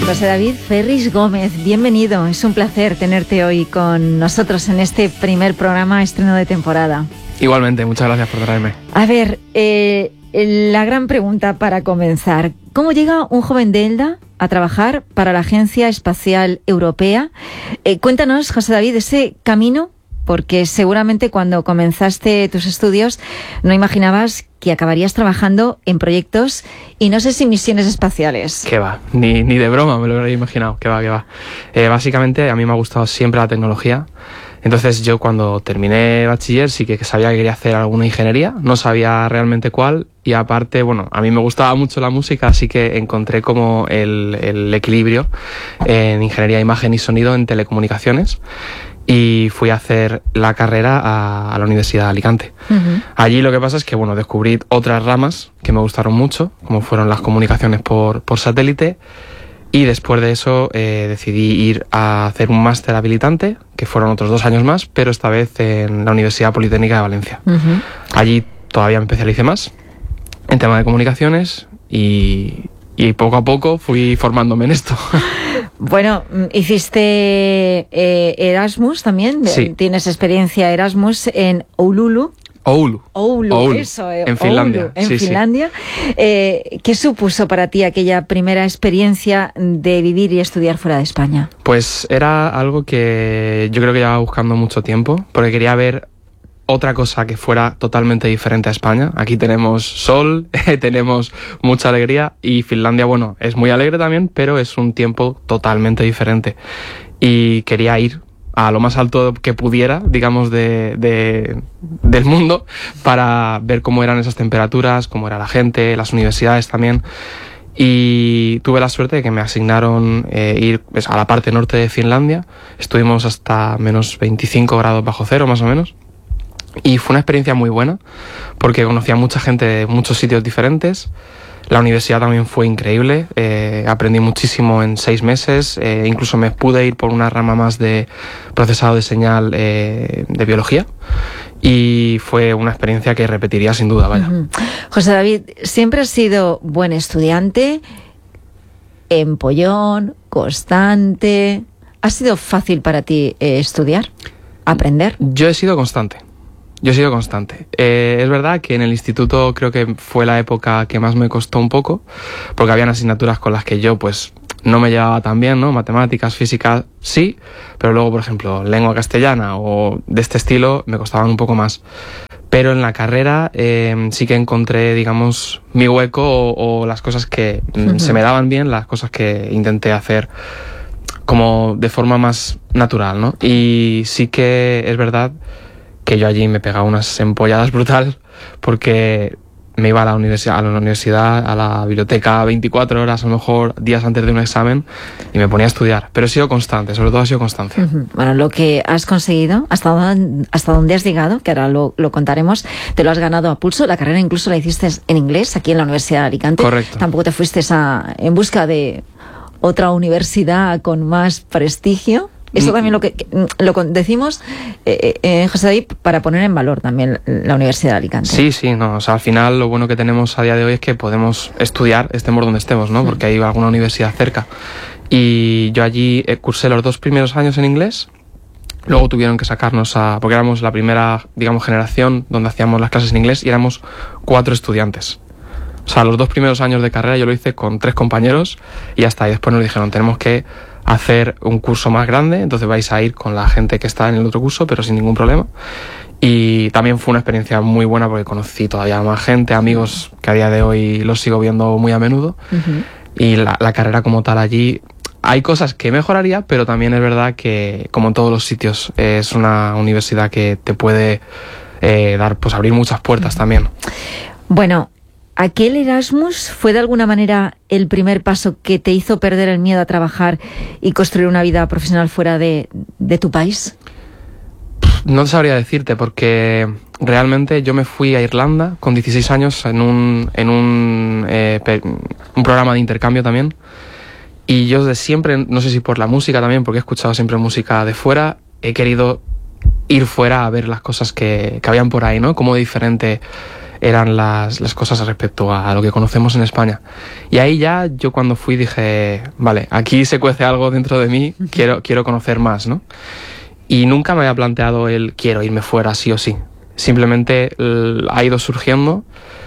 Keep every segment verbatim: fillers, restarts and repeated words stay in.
José David Ferris Gómez, bienvenido. Es un placer tenerte hoy con nosotros en este primer programa estreno de temporada. Igualmente, muchas gracias por traerme. A ver, eh, la gran pregunta para comenzar. ¿Cómo llega un joven de Elda a trabajar para la Agencia Espacial Europea? Eh, cuéntanos, José David, ese camino, porque seguramente cuando comenzaste tus estudios no imaginabas que acabarías trabajando en proyectos y no sé si misiones espaciales. Que va, ni, ni de broma me lo habría imaginado, que va, que va. Eh, básicamente a mí me ha gustado siempre la tecnología, entonces yo cuando terminé bachiller sí que sabía que quería hacer alguna ingeniería, no sabía realmente cuál, y aparte, bueno, a mí me gustaba mucho la música, así que encontré como el, el equilibrio en ingeniería de imagen y sonido en telecomunicaciones. Y fui a hacer la carrera a, a la Universidad de Alicante. Uh-huh. Allí lo que pasa es que, bueno, descubrí otras ramas que me gustaron mucho, como fueron las comunicaciones por, por satélite, y después de eso eh, decidí ir a hacer un máster habilitante, que fueron otros dos años más, pero esta vez en la Universidad Politécnica de Valencia. Uh-huh. Allí todavía me especialicé más en tema de comunicaciones y, y poco a poco fui formándome en esto. Bueno, hiciste eh, Erasmus también, sí. Tienes experiencia Erasmus en Oulu. Oulu. Oulu, Oulu. eso, eh, en Finlandia. Oulu, en sí, Finlandia. Sí. Eh, ¿Qué supuso para ti aquella primera experiencia de vivir y estudiar fuera de España? Pues era algo que yo creo que llevaba buscando mucho tiempo, porque quería ver otra cosa que fuera totalmente diferente a España. Aquí tenemos sol, tenemos mucha alegría, y Finlandia, bueno, es muy alegre también, pero es un tiempo totalmente diferente. Y quería ir a lo más alto que pudiera, digamos, de, de, del mundo, para ver cómo eran esas temperaturas, cómo era la gente, las universidades también. Y tuve la suerte de que me asignaron eh, ir pues, a la parte norte de Finlandia. Estuvimos hasta menos veinticinco grados bajo cero, más o menos. Y fue una experiencia muy buena, porque conocí a mucha gente de muchos sitios diferentes. La universidad también fue increíble, eh, aprendí muchísimo en seis meses, eh, incluso me pude ir por una rama más de procesado de señal eh, de biología, y fue una experiencia que repetiría sin duda, vaya. Uh-huh. José David, siempre has sido buen estudiante, empollón, constante. ¿Ha sido fácil para ti eh, estudiar, aprender? Yo he sido constante. Yo he sido constante. Eh, es verdad que en el instituto creo que fue la época que más me costó un poco, porque habían asignaturas con las que yo pues no me llevaba tan bien, ¿no? Matemáticas, física, sí, pero luego, por ejemplo, lengua castellana o de este estilo me costaban un poco más. Pero en la carrera eh, sí que encontré, digamos, mi hueco o, o las cosas que uh-huh. se me daban bien, las cosas que intenté hacer como de forma más natural, ¿no? Y sí que es verdad que yo allí me pegaba unas empolladas brutal, porque me iba a la universidad, a la universidad, a la biblioteca veinticuatro horas, a lo mejor días antes de un examen, y me ponía a estudiar. Pero he sido constante, sobre todo ha sido constancia. Uh-huh. Bueno, lo que has conseguido, hasta dónde, hasta dónde has llegado, que ahora lo, lo contaremos, te lo has ganado a pulso. La carrera incluso la hiciste en inglés, aquí en la Universidad de Alicante. Correcto. Tampoco te fuiste a, en busca de otra universidad con más prestigio. Eso también lo que lo decimos, eh, eh, José David, para poner en valor también la Universidad de Alicante. Sí, sí, no, o sea, al final lo bueno que tenemos a día de hoy es que podemos estudiar, estemos donde estemos, ¿no? Porque hay alguna universidad cerca. Y yo allí cursé los dos primeros años en inglés, luego tuvieron que sacarnos a, porque éramos la primera, digamos, generación donde hacíamos las clases en inglés, y éramos cuatro estudiantes. O sea, los dos primeros años de carrera yo lo hice con tres compañeros y ya está. Y después nos dijeron, tenemos que hacer un curso más grande, entonces vais a ir con la gente que está en el otro curso, pero sin ningún problema. Y también fue una experiencia muy buena, porque conocí todavía más gente, amigos que a día de hoy los sigo viendo muy a menudo. Uh-huh. Y la, la carrera como tal allí, hay cosas que mejoraría, pero también es verdad que, como en todos los sitios, es una universidad que te puede eh, dar, pues abrir muchas puertas uh-huh. también. Bueno, ¿aquel Erasmus fue de alguna manera el primer paso que te hizo perder el miedo a trabajar y construir una vida profesional fuera de, de tu país? No sabría decirte, porque realmente yo me fui a Irlanda con dieciséis años en un, en un, eh, un programa de intercambio también. Y yo desde siempre, no sé si por la música también, porque he escuchado siempre música de fuera, he querido ir fuera a ver las cosas que, que habían por ahí, ¿no? Cómo de diferente eran las, las cosas respecto a lo que conocemos en España. Y ahí ya yo cuando fui dije, vale, aquí se cuece algo dentro de mí, quiero, quiero conocer más, ¿no? Y nunca me había planteado el quiero irme fuera sí o sí. Simplemente el, ha ido surgiendo.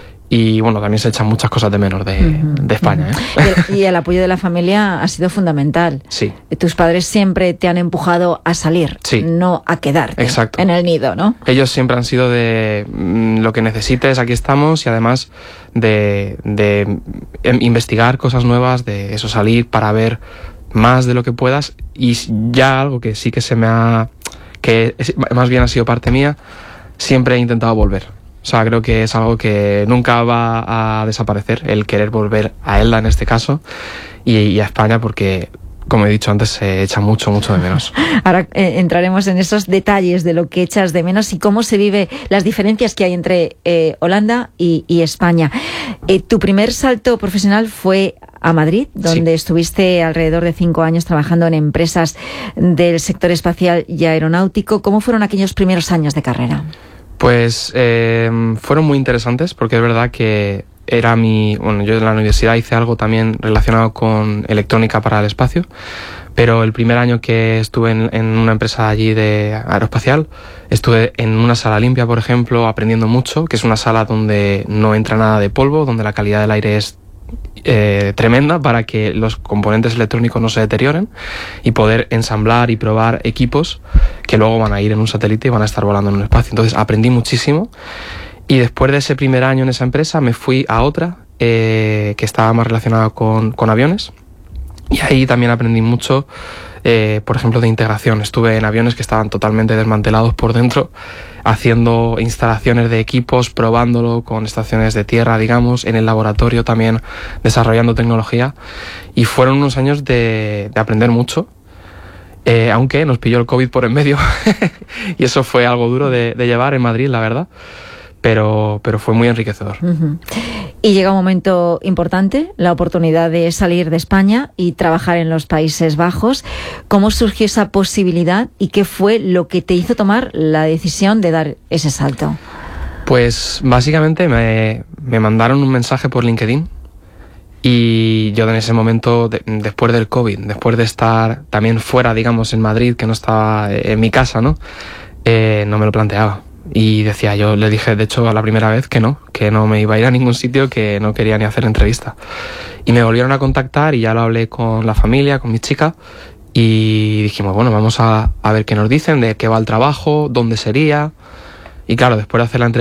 Y bueno, también se echan muchas cosas de menos de, uh-huh, de España. Uh-huh. ¿eh? Y, el, y el apoyo de la familia ha sido fundamental. Sí. Tus padres siempre te han empujado a salir, sí, no a quedarte. Exacto. En el nido, ¿no? Ellos siempre han sido de mmm, lo que necesites, aquí estamos, y además de, de investigar cosas nuevas, de eso, salir para ver más de lo que puedas. Y ya algo que sí que se me ha... que más bien ha sido parte mía, siempre he intentado volver. O sea, creo que es algo que nunca va a desaparecer, el querer volver a Elda en este caso y, y a España, porque, como he dicho antes, se echa mucho, mucho de menos. Ahora eh, entraremos en esos detalles de lo que echas de menos y cómo se vive las diferencias que hay entre eh, Holanda y, y España. Eh, tu primer salto profesional fue a Madrid, donde sí. estuviste alrededor de cinco años trabajando en empresas del sector espacial y aeronáutico. ¿Cómo fueron aquellos primeros años de carrera? Pues eh, fueron muy interesantes, porque es verdad que era mi... Bueno, yo en la universidad hice algo también relacionado con electrónica para el espacio, pero el primer año que estuve en, en una empresa allí de aeroespacial, estuve en una sala limpia, por ejemplo, aprendiendo mucho, que es una sala donde no entra nada de polvo, donde la calidad del aire es Eh, tremenda para que los componentes electrónicos no se deterioren y poder ensamblar y probar equipos que luego van a ir en un satélite y van a estar volando en un espacio. Entonces aprendí muchísimo y después de ese primer año en esa empresa me fui a otra eh, que estaba más relacionada con, con aviones, y ahí también aprendí mucho, eh, por ejemplo, de integración. Estuve en aviones que estaban totalmente desmantelados por dentro, haciendo instalaciones de equipos, probándolo con estaciones de tierra, digamos, en el laboratorio también desarrollando tecnología, y fueron unos años de, de aprender mucho, eh, aunque nos pilló el COVID por en medio y eso fue algo duro de, de llevar en Madrid, la verdad, pero, pero fue muy enriquecedor. Uh-huh. Y llega un momento importante, la oportunidad de salir de España y trabajar en los Países Bajos. ¿Cómo surgió esa posibilidad y qué fue lo que te hizo tomar la decisión de dar ese salto? Pues básicamente me, me mandaron un mensaje por LinkedIn y yo en ese momento, de, después del COVID, después de estar también fuera, digamos, en Madrid, que no estaba en mi casa, ¿no? Eh, no me lo planteaba. Y decía, yo le dije, de hecho, a la primera vez que no, que no me iba a ir a ningún sitio, que no quería ni hacer entrevista. Y me volvieron a contactar y ya lo hablé con la familia, con mi chica, y dijimos, bueno, vamos a, a ver qué nos dicen, de qué va el trabajo, dónde sería. Y claro, después de hacer la entrevista,